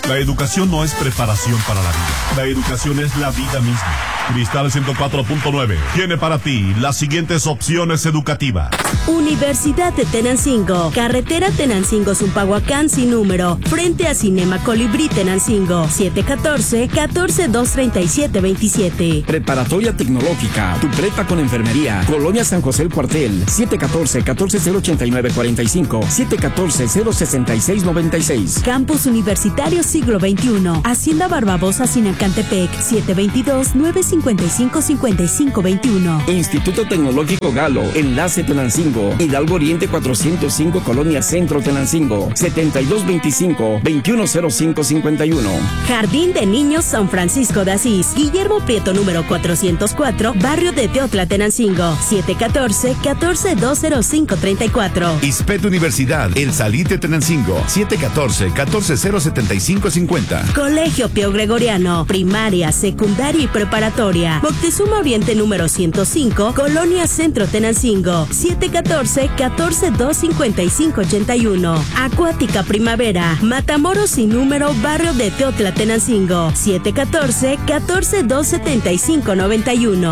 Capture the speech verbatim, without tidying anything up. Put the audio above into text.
La educación no es preparación para la vida. La educación es la vida misma. Cristal ciento cuatro punto nueve tiene para ti las siguientes opciones educativas. Universidad de Tenancingo, carretera Tenancingo-Zumpahuacán sin número, frente a Cinema Colibrí Tenancingo, siete uno cuatro, uno cuatro dos tres siete dos siete. Preparatoria Tecnológica, tu prepa con enfermería, Colonia San José el Cuartel, siete uno cuatro, uno cuatro cero ocho nueve cuatro cinco, siete uno cuatro cero seis seis nueve seis. Campus Universitario Siglo veintiuno, Hacienda Barbabosa Sinacantepec, siete dos dos, nueve cinco cinco, cinco cinco dos uno. Instituto Tecnológico Galo, Enlace Tenancingo, Hidalgo Oriente cuatrocientos cinco, Colonia Centro Tenancingo, setenta y dos veinticinco, veintiuno cero cinco cincuenta y uno. Jardín de Niños San Francisco de Asís, Guillermo Prieto número cuatrocientos cuatro, Barrio de Teotla Tenancingo, siete uno cuatro, uno cuatro dos cero cinco tres cuatro. ISPET Universidad, El Salite Tenancingo, siete uno cuatro, uno cuatro cero siete cinco cinco cero. Colegio Pío Gregoriano, primaria, secundaria y preparatoria, Moctezuma Oriente número ciento cinco, Colonia Centro Tenancingo, siete uno cuatro, uno cuatro dos cinco cinco ocho uno. Acuática Primavera, Matamoros sin número, Barrio de Teotla Tenancingo, siete uno cuatro, uno cuatro dos siete cinco nueve uno.